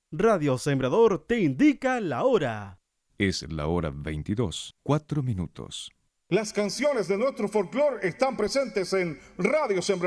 Radio Sembrador te indica la hora. Es la hora 22, 4 minutos. Las canciones de nuestro folclore están presentes en Radio Sembrador.